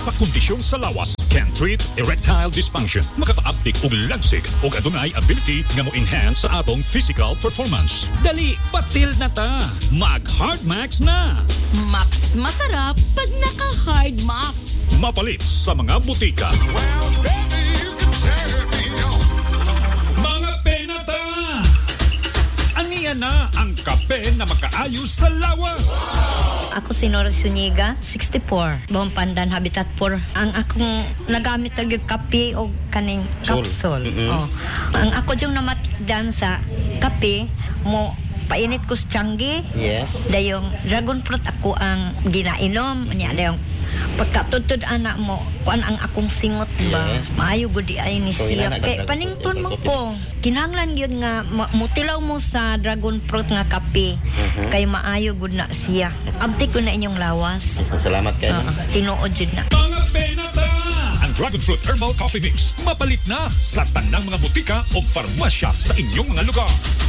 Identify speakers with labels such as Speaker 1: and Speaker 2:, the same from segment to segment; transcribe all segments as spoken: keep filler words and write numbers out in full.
Speaker 1: Pakondisyon sa lawas can treat erectile dysfunction, makapaabdik og lagsig og adunay ability nga mo-enhance sa atong physical performance. Dali, batil na ta. Mag Hardmax na.
Speaker 2: Max masarap pag naka-Hard Max.
Speaker 1: Mapalit sa mga butika. Well, baby, you can turn me on. Mga penata! Aniya na ang kape na makaayos sa lawas.
Speaker 3: Ako si Nora Zuniga, sixty-four, Buong Pandan, Habitat four. Ang akong nagamit talaga kape o kaning capsule. Mm-hmm. Oh. Ang ako yung namatdan sa kape mo, painit ko sa tiyanggi.
Speaker 4: Yes.
Speaker 3: Dayong dragon fruit ako ang ginainom. Niya dayong pagkatutod anak mo, kuan ang akong singot ba?
Speaker 4: Yes.
Speaker 3: Maayo gud di ay ni
Speaker 4: So,
Speaker 3: siya.
Speaker 4: ina na-
Speaker 3: Kay panington man ko. Kinahanglan gyud nga ma- mutilaw mo sa dragon fruit nga kape.
Speaker 4: Mhm.
Speaker 3: Kay maayo gud na siya. Abdi ko na inyong lawas.
Speaker 4: So, salamat kayo.
Speaker 3: Uh, tinuod jud na.
Speaker 1: Mga penata! Ang Dragon Fruit Herbal Coffee Mix mapalit na sa tanang mga butika o farmasya sa inyong mga lugar.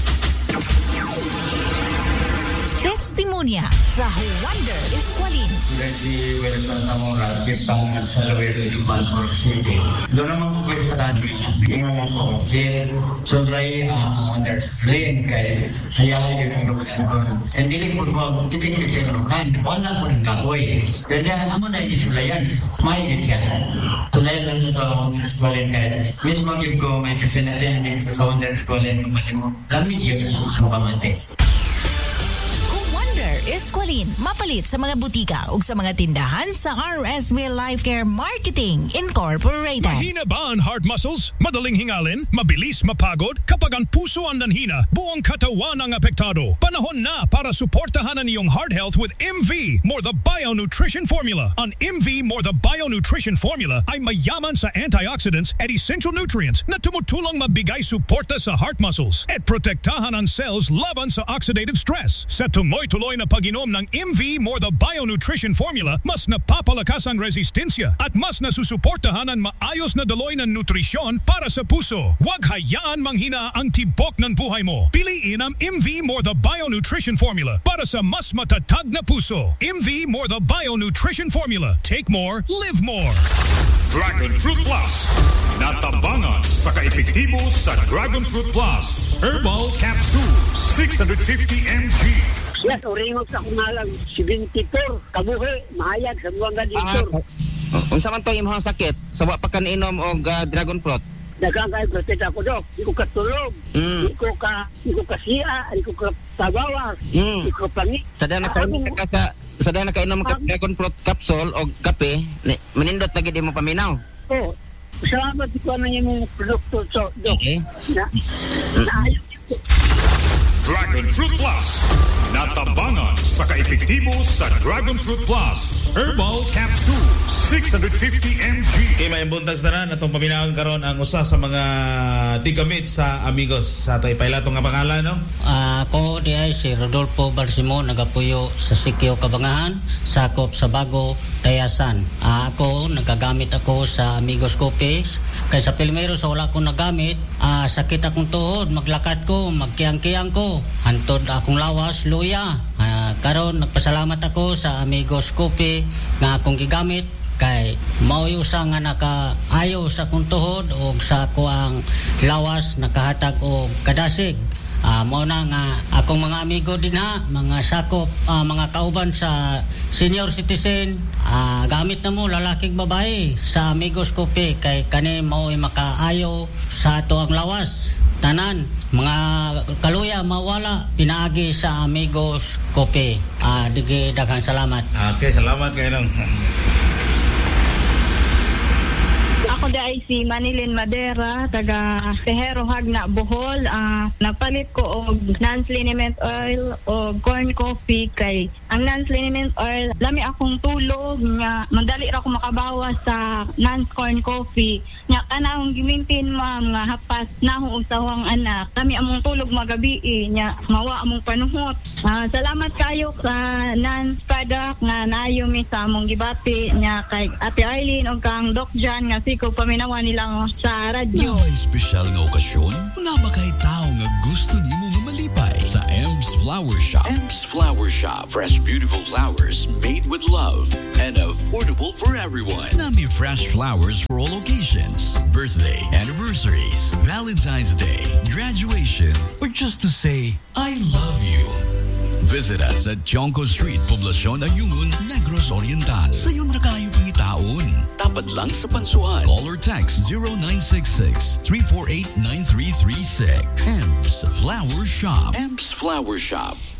Speaker 2: Testimonya sa Wonder Eskwalin.
Speaker 5: Si Wilson Tamora, Chief Tangan sa Lawero, Balfour City. Doon naman ko kayo sa country. Tingnan mo ko, Jill, Sunday, Wonder Screen, kay hayaan yung lukan ko. And dili po ko, titik-titik yung lukan. Wala ko ng kapoy. Kaya amo na isulayan. May itya. Sulayan lang ito ang Wonder Screen kay mismo give ko may kasi natin din sa Wonder Screen mo. Lamig yun ang pamati.
Speaker 2: Eskwalin, mapalit sa mga butika ug sa mga tindahan sa R S V Life Care Marketing Incorporated.
Speaker 6: Mahina ba ang heart muscles? Madaling hingalin? Mabilis mapagod? Kapag ang puso ang nanhina, buong katawan ang apektado. Panahon na para suportahan ang iyong heart health with M V More the Bio Nutrition Formula. Ang M V More the Bio Nutrition Formula ay mayaman sa antioxidants at essential nutrients na tumutulong mabigay suporta sa heart muscles at protektahan ang cells laban sa oxidative stress. Sa tumoy-tuloy na pag-inom ng M V More the Bio Nutrition Formula, mas napapalakas ang resistensya at mas nasusuportahan ang maayos na daloy ng nutrisyon para sa puso. Huwag hayaan manghina ang tibok ng buhay mo. Piliin ang M V More the Bio Nutrition Formula para sa mas matatag na puso. M V More the Bio Nutrition Formula. Take more, live more.
Speaker 1: Dragon Fruit Plus. Natabangan sa kaepektibo sa Dragon Fruit Plus. Herbal Capsule, six hundred fifty milligrams.
Speaker 7: Yes, oringog sa kumalang seventy-four. Kabuhi, mahayag sa buwang ganito.
Speaker 4: Ah, unsa man to imong sakit? Sa wa pa ka niinom og uh, dragon fruit?
Speaker 7: Nagkakay protein ako, Dok. Di ko katulog.
Speaker 4: Mm.
Speaker 7: Di ko ka, di ko kasiya. Di ko katabawas.
Speaker 4: Mm.
Speaker 7: Di ko pangi.
Speaker 4: Sa dahil nakainom ka sa sa dahil nakainom ka dragon fruit capsule o kape, ni, manindot lagi di mo paminaw.
Speaker 7: Oo. Salamat ko na yung produkto, so, Dok.
Speaker 4: Okay.
Speaker 7: Na, naayos ito.
Speaker 1: Dragon Fruit Plus. Natabangan sa kaepektibo sa Dragon Fruit Plus. Herbal Capsule, six hundred fifty milligrams.
Speaker 8: Kay may buntas na ran atong paminawan karon ang usa sa mga tigamit sa amigos sa toy pailato nga pangalan, no?
Speaker 9: Ako di ay si Rodolfo Balsimo, nagapuyo sa Sikyo Kabangahan, sakop sa Bago, Tayasan. Uh, ako nagagamit ako sa Amigos Coffee. Kay sa Pilmero sa wala ko nagamit, uh, sakit akong tuhod, maglakad ko, magkiyang-kiyang ko, hantod akong lawas, luya. Uh, karon nagpasalamat ako sa Amigos Coffee nga akong gigamit kay maoy usa nga nakaayo sa akong tuhod o sa ako ang lawas nakahatag og kadasig. Uh, mao na nga akong mga amigo din ha, mga sakop, uh, mga kauban sa senior citizen, uh, gamit na mo lalaking babae sa Amigos Coffee kay kani mao'y makaayo sa ato ang lawas. Tanan, mga kaluya mawala pinaagi sa Amigos Coffee. Uh, digi daghang salamat.
Speaker 8: Okay, salamat kayo nang.
Speaker 10: Ako dai si Manilin Madera, taga Tejero Hagna, Bohol. Uh, napalit ko og non-liniment oil o corn coffee kay ang non-liniment oil lami akong tulog nga madali ra ko makabawas sa non-corn coffee. Nya kanang gimintin ma'am nga hapas naho og sawang anak. Kami among tulog magabi nya mawa among panuhot. Uh, salamat kayo sa non-product nga nayo mi sa among gibati nya kay Ate Arlene og kang Doc Jan nga siko paminawa nila sa radyo.
Speaker 11: Na may espesyal nga okasyon, na makay tao nga gusto nimo nga malipay. sa Ems Flower Shop. Ems Flower Shop. Fresh, beautiful flowers made with love and affordable for everyone. Nami fresh flowers for all occasions. Birthday, anniversaries, Valentine's Day, graduation, or just to say, I love you. Visit us at Chonco Street, Poblacion Ayungun, Negros Oriental. Sa iyong rakayo pangitaon. Tapat lang sa Pansuan. Call or text zero nine six six, three four eight, nine three three six. Ems Flower Shop. Ems Flower Shop.